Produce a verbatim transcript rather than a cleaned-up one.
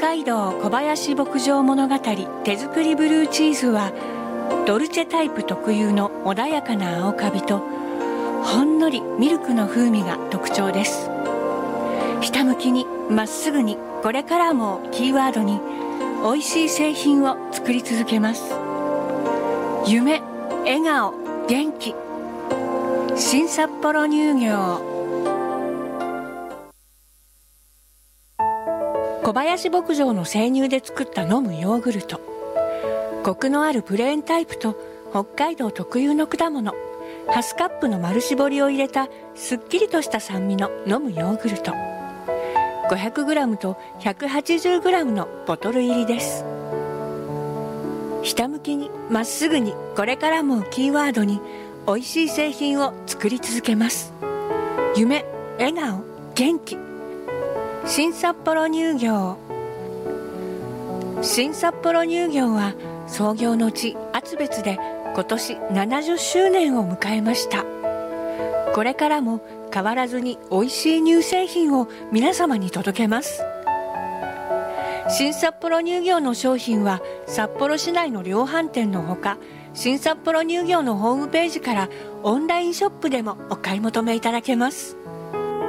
海道小林牧場物語手作りブルーチーズはドルチェタイプ特有の穏やかな青カビとほんのりミルクの風味が特徴です。ひたむきにまっすぐにこれからもキーワードに美味しい製品を作り続けます。夢、笑顔、元気、新札幌乳業。小林牧場の生乳で作った飲むヨーグルト、コクのあるプレーンタイプと北海道特有の果物ハスカップの丸搾りを入れたすっきりとした酸味の飲むヨーグルト、 ごひゃくグラム と ひゃくはちじゅうグラム のボトル入りです。ひたむきにまっすぐにこれからもキーワードに美味しい製品を作り続けます。夢、笑顔、元気、新札幌乳業。新札幌乳業は創業の地厚別で今年ななじゅっしゅうねんを迎えました。これからも変わらずに美味しい乳製品を皆様に届けます。新札幌乳業の商品は札幌市内の量販店のほか、新札幌乳業のホームページからオンラインショップでもお買い求めいただけます。